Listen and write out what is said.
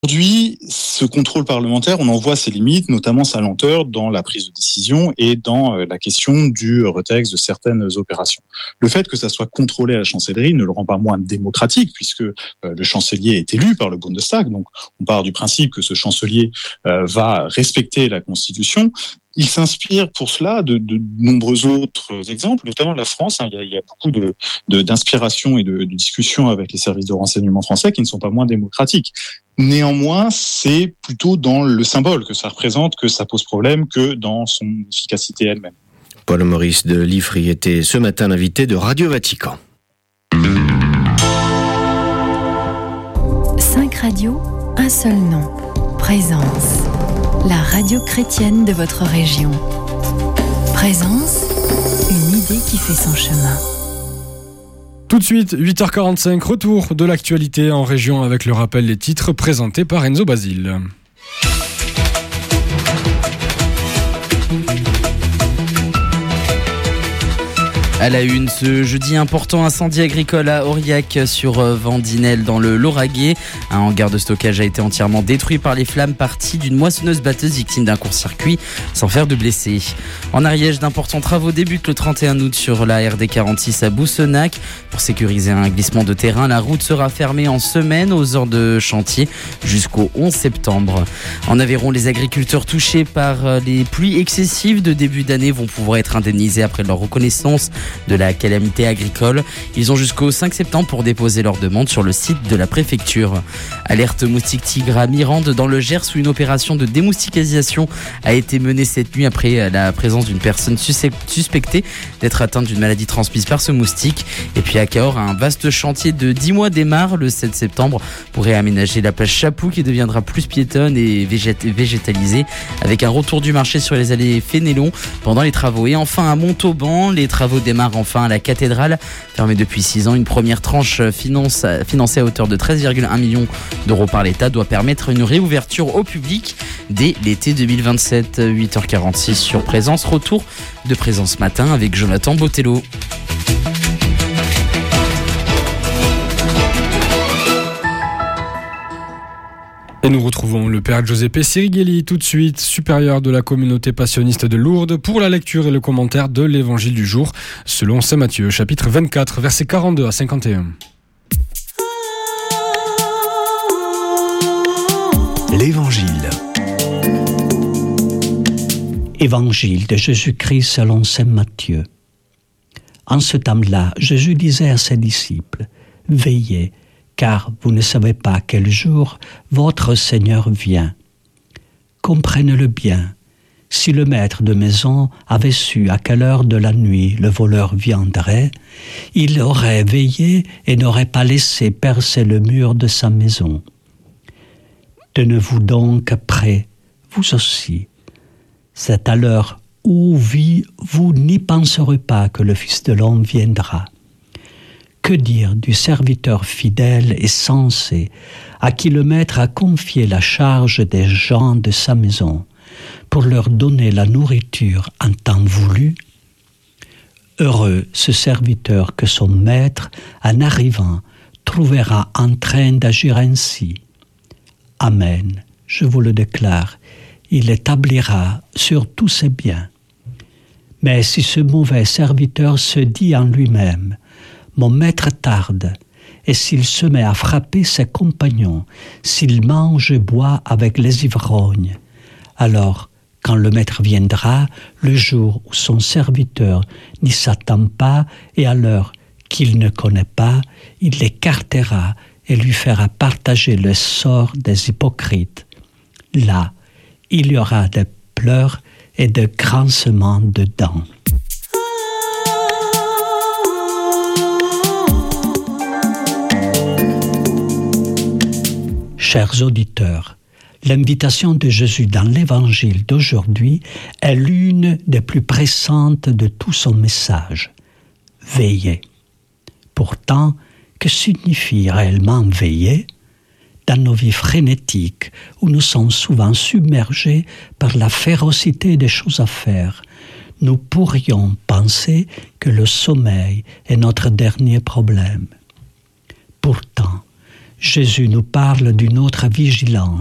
Aujourd'hui, ce contrôle parlementaire, on en voit ses limites, notamment sa lenteur dans la prise de décision et dans la question du retexte de certaines opérations. Le fait que ça soit contrôlé à la chancellerie ne le rend pas moins démocratique, puisque le chancelier est élu par le Bundestag. Donc, on part du principe que ce chancelier va respecter la Constitution. Il s'inspire pour cela de nombreux autres exemples, notamment la France. Il y a beaucoup d'inspiration et de discussions avec les services de renseignement français qui ne sont pas moins démocratiques. Néanmoins, c'est plutôt dans le symbole que ça représente que ça pose problème que dans son efficacité elle-même. Paul-Maurice de Liffry était ce matin l'invité de Radio Vatican. 5 radios, un seul nom. Présence. La radio chrétienne de votre région. Présence, une idée qui fait son chemin. Tout de suite, 8h45, retour de l'actualité en région avec le rappel des titres présentés par Enzo Basile. À la une, ce jeudi, important incendie agricole à Aurillac sur Vendinelle dans le Lauragais. Un hangar de stockage a été entièrement détruit par les flammes parties d'une moissonneuse-batteuse victime d'un court-circuit sans faire de blessés. En Ariège, d'importants travaux débutent le 31 août sur la RD 46 à Boussenac. Pour sécuriser un glissement de terrain, la route sera fermée en semaine aux heures de chantier jusqu'au 11 septembre. En Aveyron, les agriculteurs touchés par les pluies excessives de début d'année vont pouvoir être indemnisés après leur reconnaissance de la calamité agricole. Ils ont jusqu'au 5 septembre pour déposer leur demande sur le site de la préfecture. Alerte moustique tigre à Mirande dans le Gers où une opération de démoustiquisation a été menée cette nuit après la présence d'une personne suspectée d'être atteinte d'une maladie transmise par ce moustique. Et puis à Cahors, un vaste chantier de 10 mois démarre le 7 septembre pour réaménager la plage Chapou qui deviendra plus piétonne et végétalisée avec un retour du marché sur les allées Fénélon pendant les travaux. Et enfin à Montauban, les travaux démarrent enfin à la cathédrale. Fermée depuis 6 ans, une première tranche financée à hauteur de 13,1 millions d'euros par l'État doit permettre une réouverture au public dès l'été 2027. 8h46 sur Présence. Retour de Présence matin avec Jonathan Botello. Et nous retrouvons le père Giuseppe Sirighelli tout de suite, supérieur de la communauté passionniste de Lourdes, pour la lecture et le commentaire de l'évangile du jour, selon saint Matthieu, chapitre 24, versets 42 à 51. L'évangile. Évangile de Jésus-Christ selon saint Matthieu. En ce temps-là, Jésus disait à ses disciples, « Veillez, car vous ne savez pas quel jour votre Seigneur vient. Comprenez-le bien, si le maître de maison avait su à quelle heure de la nuit le voleur viendrait, il aurait veillé et n'aurait pas laissé percer le mur de sa maison. Tenez-vous donc prêts, vous aussi. C'est à l'heure où vous n'y penserez pas que le Fils de l'homme viendra. Que dire du serviteur fidèle et sensé à qui le maître a confié la charge des gens de sa maison pour leur donner la nourriture en temps voulu? Heureux ce serviteur que son maître, en arrivant, trouvera en train d'agir ainsi. Amen, je vous le déclare, il établira sur tous ses biens. Mais si ce mauvais serviteur se dit en lui-même, mon maître tarde, et s'il se met à frapper ses compagnons, s'il mange et boit avec les ivrognes, alors, quand le maître viendra, le jour où son serviteur n'y s'attend pas et à l'heure qu'il ne connaît pas, il l'écartera et lui fera partager le sort des hypocrites. Là, il y aura des pleurs et de grincements de dents. Chers auditeurs, l'invitation de Jésus dans l'évangile d'aujourd'hui est l'une des plus pressantes de tout son message. Veillez. Pourtant, que signifie réellement veiller? Dans nos vies frénétiques, où nous sommes souvent submergés par la férocité des choses à faire, nous pourrions penser que le sommeil est notre dernier problème. Pourtant, Jésus nous parle d'une autre vigilance.